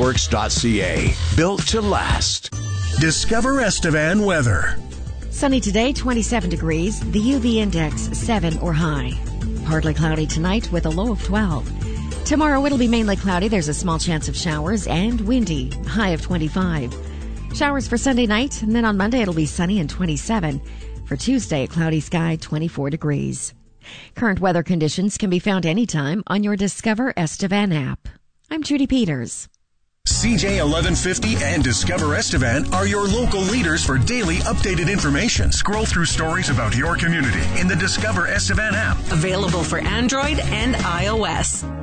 Fireworks.ca. Built to last. Discover Estevan weather. Sunny today, 27 degrees. The UV index 7 or high. Partly cloudy tonight with a low of 12. Tomorrow it'll be mainly cloudy. There's a small chance of showers and windy. High of 25. Showers for Sunday night, and then on Monday it'll be sunny and 27. For Tuesday, a cloudy sky, 24 degrees. Current weather conditions can be found anytime on your Discover Estevan app. I'm Judy Peters. CJ 1150 and Discover Estevan are your local leaders for daily updated information. Scroll through stories about your community in the Discover Estevan app. Available for Android and iOS.